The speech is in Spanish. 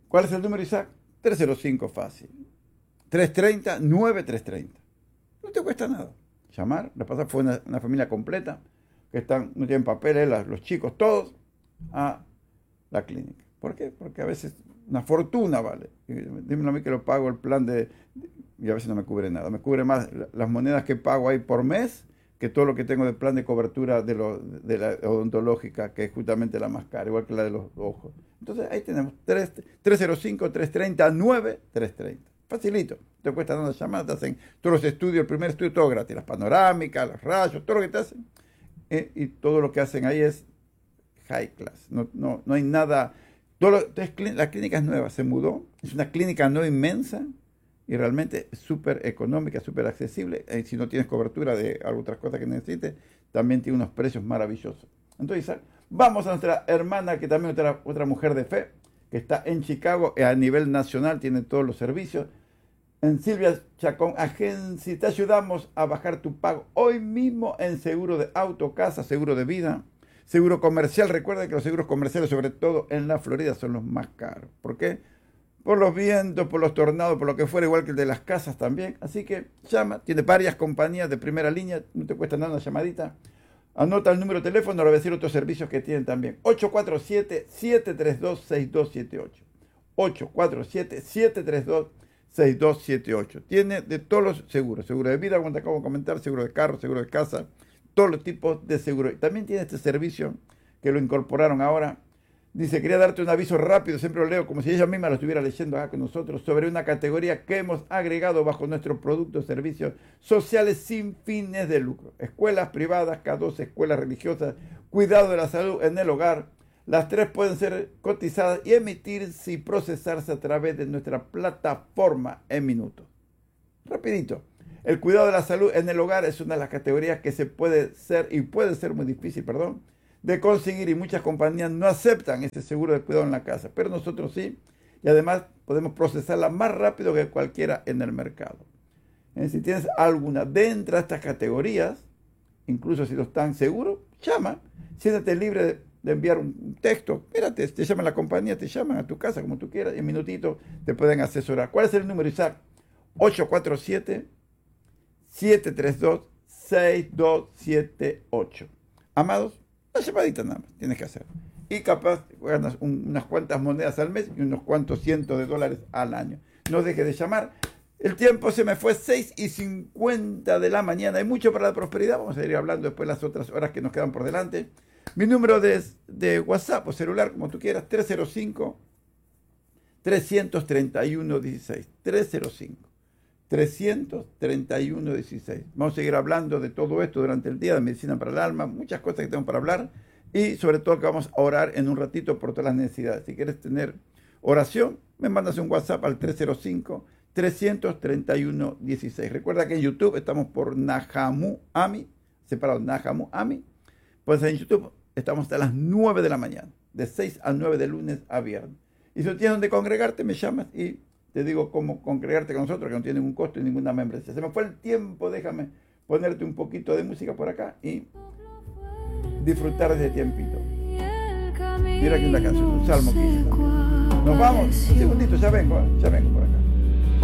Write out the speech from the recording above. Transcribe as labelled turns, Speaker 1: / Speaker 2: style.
Speaker 1: ¿Cuál es el número, Isaac? 305 fácil. 330-9330. No te cuesta nada. Llamar, la pasada fue una familia completa, que no tienen papeles, los chicos, todos, a la clínica. ¿Por qué? Porque a veces una fortuna vale. Dímelo a mí que lo pago el plan y a veces no me cubre nada. Me cubre más las monedas que pago ahí por mes que todo lo que tengo de plan de cobertura de la odontológica, que es justamente la más cara, igual que la de los ojos. Entonces ahí tenemos 305-330-9330. Facilito. Te cuesta dando llamadas, te hacen todos los estudios, el primer estudio, todo gratis. Las panorámicas, los rayos, todo lo que te hacen. Y todo lo que hacen ahí es high class. No hay nada. La clínica es nueva, se mudó. Es una clínica no inmensa y realmente súper económica, súper accesible. Si no tienes cobertura de otras cosas que necesites, también tiene unos precios maravillosos. Entonces, vamos a nuestra hermana, que también es otra mujer de fe, que está en Chicago, a nivel nacional, tiene todos los servicios. En Silvia Chacón Agency te ayudamos a bajar tu pago hoy mismo en seguro de auto, casa, seguro de vida, seguro comercial. Recuerda que los seguros comerciales, sobre todo en la Florida, son los más caros. ¿Por qué? Por los vientos, por los tornados, por lo que fuera, igual que el de las casas también. Así que llama, tiene varias compañías de primera línea, no te cuesta nada una llamadita. Anota el número de teléfono, le voy a decir otros servicios que tienen también. 847-732-6278. 847-732-6278. Tiene de todos los seguros. Seguro de vida, como te acabo de comentar, seguro de carro, seguro de casa, todos los tipos de seguros. Y también tiene este servicio que lo incorporaron ahora. Dice, quería darte un aviso rápido, siempre lo leo como si ella misma lo estuviera leyendo acá con nosotros, sobre una categoría que hemos agregado bajo nuestros productos, servicios sociales sin fines de lucro. Escuelas privadas, K12, escuelas religiosas, cuidado de la salud en el hogar. Las tres pueden ser cotizadas y emitirse y procesarse a través de nuestra plataforma en minutos. Rapidito. El cuidado de la salud en el hogar es una de las categorías que puede ser muy difícil, de conseguir, y muchas compañías no aceptan ese seguro de cuidado en la casa, pero nosotros sí, y además podemos procesarla más rápido que cualquiera en el mercado. Si tienes alguna dentro de estas categorías, incluso si no están seguros, llama, siéntate libre de enviar un texto, mírate, te llama la compañía, te llaman a tu casa como tú quieras, y en minutito te pueden asesorar. ¿Cuál es el número, Isaac? 847-732-6278. Amados, una llamadita nada más tienes que hacer. Y capaz ganas unas cuantas monedas al mes y unos cuantos cientos de dólares al año. No dejes de llamar. El tiempo se me fue, 6:50 de la mañana. Hay mucho para la prosperidad. Vamos a ir hablando después las otras horas que nos quedan por delante. Mi número de WhatsApp o celular, como tú quieras, 305-331-16. 305-331-16. Vamos a seguir hablando de todo esto durante el día, de medicina para el alma, muchas cosas que tengo para hablar, y sobre todo que vamos a orar en un ratito por todas las necesidades. Si quieres tener oración, me mandas un WhatsApp al 305-331-16. Recuerda que en YouTube estamos por Nahamu Ami, separado Nahamu Ami. Pues en YouTube estamos hasta las 9 de la mañana, de 6 a 9 de lunes a viernes. Y si no tienes donde congregarte, me llamas y te digo cómo congregarte con nosotros, que no tiene ningún costo y ninguna membresía. Se me fue el tiempo, déjame ponerte un poquito de música por acá y disfrutar de ese tiempito. Mira aquí una canción, un salmo que hice también. Nos vamos, un segundito, ya vengo por acá.